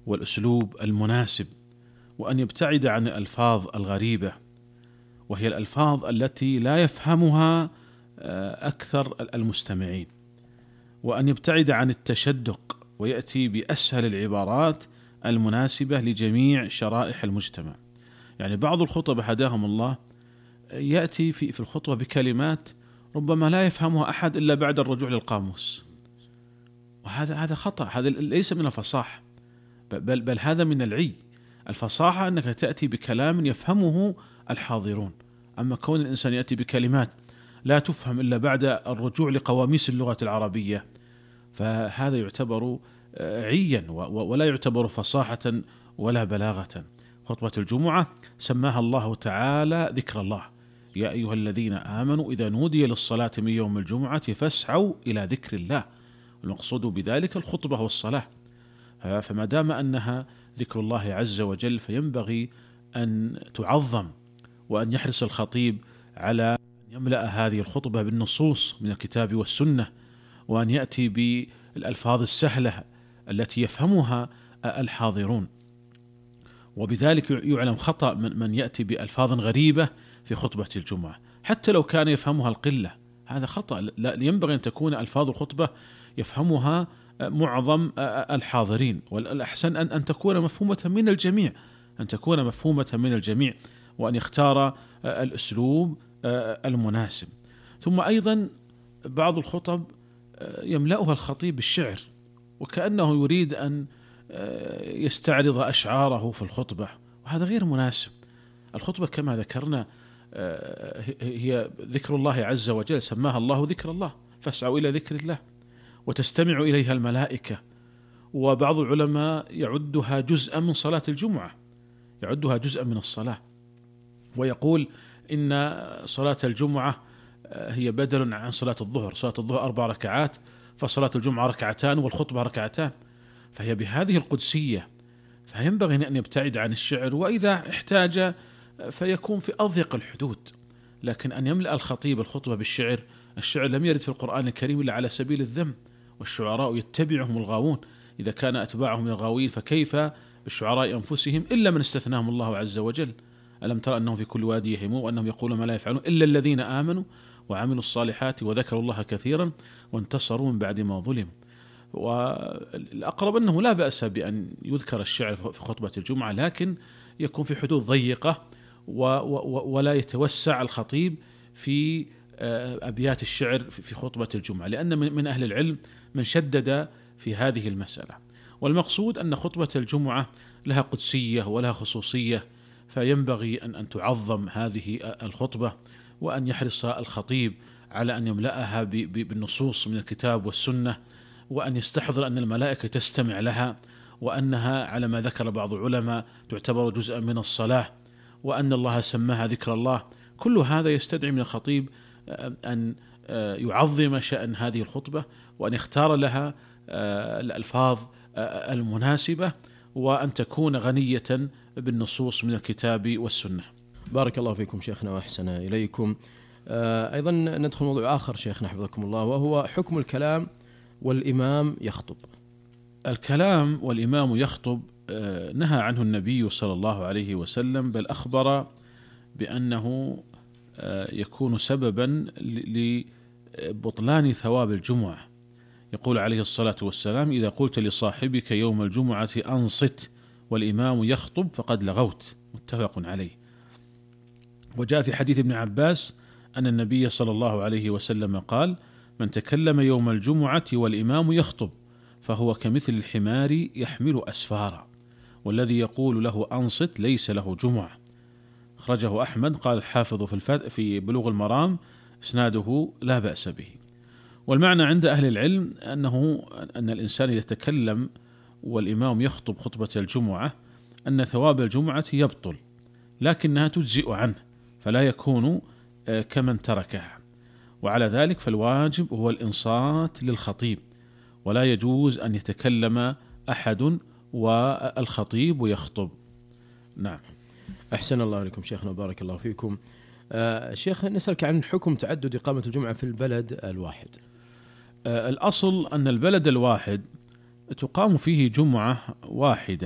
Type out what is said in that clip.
والأسلوب المناسب، وأن يبتعد عن الألفاظ الغريبة، وهي الألفاظ التي لا يفهمها أكثر المستمعين، وأن يبتعد عن التشدق ويأتي بأسهل العبارات المناسبة لجميع شرائح المجتمع. يعني بعض الخطبة هداهم الله يأتي في الخطبة بكلمات ربما لا يفهمها أحد إلا بعد الرجوع للقاموس، وهذا خطأ، هذا ليس من الفصاحة، بل هذا من العي. الفصاحة أنك تأتي بكلام يفهمه الحاضرون، أما كون الإنسان يأتي بكلمات لا تفهم إلا بعد الرجوع لقواميس اللغة العربية، فهذا يعتبر عيا ولا يعتبر فصاحة ولا بلاغة. خطبة الجمعة سماها الله تعالى ذكر الله: يا أيها الذين آمنوا إذا نودي للصلاة من يوم الجمعة فاسعوا إلى ذكر الله. المقصود بذلك الخطبة والصلاة، فما دام أنها ذكر الله عز وجل فينبغي أن تعظم، وأن يحرص الخطيب على أن يملأ هذه الخطبة بالنصوص من الكتاب والسنة، وأن يأتي بالألفاظ السهلة التي يفهمها الحاضرون. وبذلك يعلم خطأ من يأتي بألفاظ غريبة في خطبة الجمعة حتى لو كان يفهمها القلة، هذا خطأ. لا ينبغي أن تكون ألفاظ الخطبة يفهمها معظم الحاضرين، والأحسن أن تكون مفهومة من الجميع، وأن يختار الأسلوب المناسب. ثم أيضا بعض الخطب يملأها الخطيب بالشعر، وكأنه يريد أن يستعرض أشعاره في الخطبة، وهذا غير مناسب. الخطبة كما ذكرنا هي ذكر الله عز وجل، سماها الله ذكر الله، فاسعوا إلى ذكر الله، وتستمع إليها الملائكة. وبعض العلماء يعدها جزءا من صلاة الجمعة، يعدها جزءا من الصلاة، ويقول إن صلاة الجمعة هي بدل عن صلاة الظهر. صلاة الظهر 4 ركعات، فصلاة الجمعة 2 والخطبة 2، فهي بهذه القدسية، فينبغي أن يبتعد عن الشعر، وإذا احتاج فيكون في أضيق الحدود. لكن أن يملأ الخطيب الخطبة بالشعر، الشعر لم يرد في القرآن الكريم إلا على سبيل الذم، والشعراء يتبعهم الغاوون، إذا كان أتباعهم من الغاوين فكيف بالشعراء أنفسهم إلا من استثناهم الله عز وجل. ألم ترى أنهم في كل وادي يهيمون وأنهم يقولون ما لا يفعلون إلا الذين آمنوا وعملوا الصالحات وذكروا الله كثيرا وانتصروا من بعد ما ظلموا. والأقرب أنه لا بأس بأن يذكر الشعر في خطبة الجمعة، لكن يكون في حدود ضيقة، ولا يتوسع الخطيب في أبيات الشعر في خطبة الجمعة، لأن من أهل العلم من شدد في هذه المسألة. والمقصود أن خطبة الجمعة لها قدسية ولها خصوصية، فينبغي أن تعظم هذه الخطبة، وأن يحرص الخطيب على أن يملأها بالنصوص من الكتاب والسنة، وأن يستحضر أن الملائكة تستمع لها، وأنها على ما ذكر بعض العلماء تعتبر جزءا من الصلاة، وأن الله سماها ذكر الله. كل هذا يستدعي من الخطيب أن يعظم شأن هذه الخطبة، وأن يختار لها الألفاظ المناسبة، وأن تكون غنية بالنصوص من الكتاب والسنة. بارك الله فيكم شيخنا وأحسن إليكم. أيضا ندخل موضوع آخر شيخنا حفظكم الله، وهو حكم الكلام والإمام يخطب. الكلام والإمام يخطب نهى عنه النبي صلى الله عليه وسلم، بل أخبر بأنه يكون سببا لبطلان ثواب الجمعة. يقول عليه الصلاة والسلام: إذا قلت لصاحبك يوم الجمعة أنصت والإمام يخطب فقد لغوت. متفق عليه. وجاء في حديث ابن عباس أن النبي صلى الله عليه وسلم قال: من تكلم يوم الجمعة والإمام يخطب فهو كمثل الحمار يحمل أسفارا، والذي يقول له أنصت ليس له جمعة. أخرجه أحمد. قال الحافظ في بلوغ المرام إسناده لا بأس به. والمعنى عند أهل العلم أن الإنسان إذا تكلم والإمام يخطب خطبة الجمعة أن ثواب الجمعة يبطل، لكنها تجزئ عنه، فلا يكون كمن تركها. وعلى ذلك فالواجب هو الإنصات للخطيب، ولا يجوز أن يتكلم أحد والخطيب يخطب. نعم. أحسن الله عليكم شيخنا، بارك الله فيكم. شيخ، نسألك عن حكم تعدد إقامة الجمعة في البلد الواحد. الأصل أن البلد الواحد تقام فيه جمعة واحدة